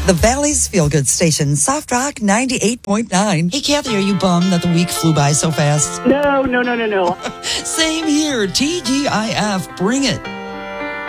The Valley's Feel Good Station, Soft Rock 98.9. Hey, Kathy, are you bummed that the week flew by so fast? No. Same here. TGIF, bring it.